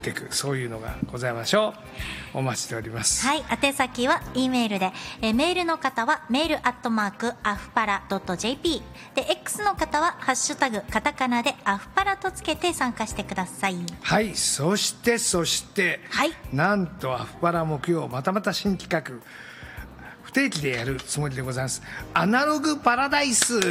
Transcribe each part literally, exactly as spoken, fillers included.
てくそういうのがございましょう。お待ちしております。 はい、宛先は E メールで、えメールの方はメールアットマークアフパラドット ジェーピー で X の方はハッシュタグカタカナでアフパラとつけて参加してください。 はい、そしてそして、 はい、 なんとアフパラ木曜またまた新企画不定期でやるつもりでございます。アナログパラダイス。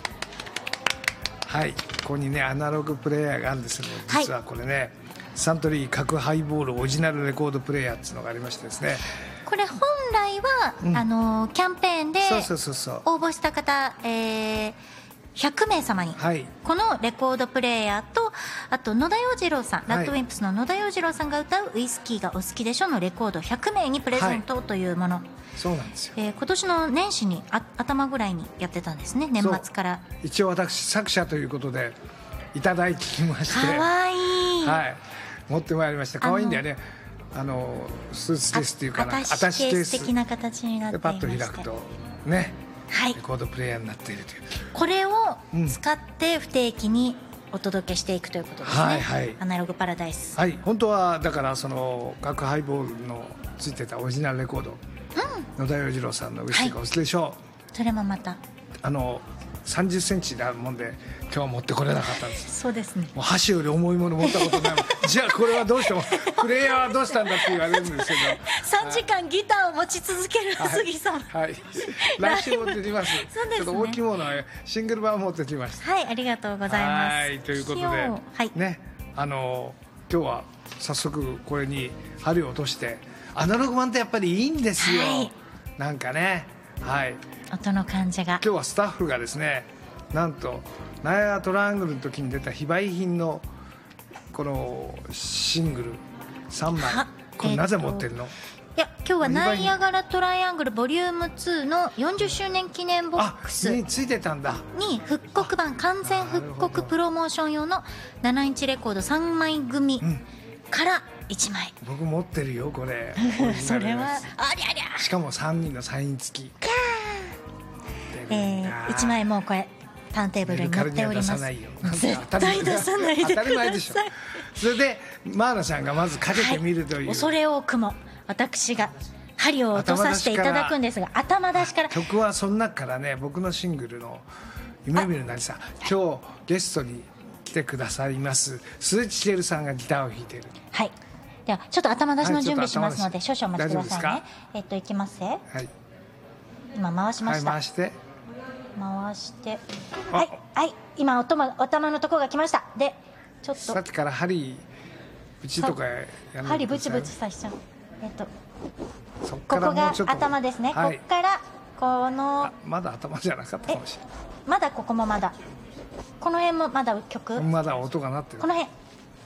はい、ここにねアナログプレーヤーがあるんですけど、実はこれね、はい、サントリー角ハイボールオリジナルレコードプレーヤーっていうのがありましてですね、 これ本来は、うん、あのキャンペーンで応募した方、えー、ひゃくめい様に、はい、このレコードプレーヤーとあと野田洋次郎さん、はい、ラッドウィンプスの野田洋次郎さんが歌うウイスキーがお好きでしょのレコードひゃくめいにプレゼントというもの、はい、 そうなんですよ、 えー、今年の年始にあ頭ぐらいにやってたんですね。年末から一応私作者ということでいただいてきまして、 かわいい、 はい、持ってまいりました。可愛いんだよね。あのスーツケースっていうかな、 アタッシュケース的な形になっていまして、 でパッと開くとね、 はい、 レコードプレーヤーになっているという、 これを使って不定期にお届けしていくということですね、はいはい、アナログパラダイス。 はい、本当はだからその角ハイボールのついてたオリジナルレコード、うん、野田洋次郎さんのウイスキーがお好きでしょう、はい、 それもまたあのさんじゅっセンチなもんで今日は持ってこれなかったんです。 そうですね、 もう箸より重いもの持ったことないじゃあこれはどうしてもプレイヤーはどうしたんだって言われるんですけどさんじかんギターを持ち続ける杉さん、 はい、はい、来週持ってきます。そうですね、ちょっと大きいものはシングル版持ってきました。 はい、ありがとうございます。 はい、ということで、はい、ね、あの今日は早速これに針を落としてアナログ版ってやっぱりいいんですよ、はい、なんかね、はい、 音の感じが。 今日はスタッフがですね、なんとナイアトライアングルの時に出た非売品のこのシングルさんまい、これなぜ持ってるの？ いや、今日はナイアガラトライアングルボリュームツーのよんじゅっしゅうねん記念ボックスについてたんだに復刻版、完全復刻プロモーション用のななインチレコードさんまい組からいちまい、 うん、僕持ってるよこれそれはありゃりゃ、 しかもさんにんのサイン付き、 えー、いちまいもうこれターンテーブルに載っております。絶対出さないでください。当たり前でしょ。 それでマーナちゃんがまずかけてみるという、はい、 恐れ多くも私が針を落とさせていただくんですが、頭出しから曲はその中からね、僕のシングルの夢見るなりさ、今日ゲストに来てくださいます鈴木茂さんがギターを弾いている。 はい、ではちょっと頭出しの準備しますので、はい、少々お待ちくださいね。えっといきますね、はい、今回しました、はい、回して回してはいはい、今お頭のところが来ました。でちょっとさっきから針ブチとかやる、針ブチブチさしちゃう。えっとそっからもうちょっとここが頭ですね、はい、ここからこのまだ頭じゃなかったかもしれない。 まだここもまだこの辺もまだ曲まだ音が鳴ってる。 この辺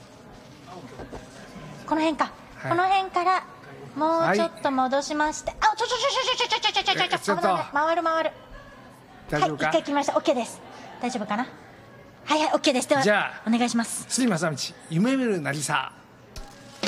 この辺か、はい、この辺からもうちょっと戻しまして、はい、あちょちょちょちょちょちょちょちょちょちょちょ回る回る。 大丈夫か？ はい、一回来ました。 OK です。大丈夫かな。はいはい OK です。ではじゃあお願いします。 杉正道夢見るなりさ。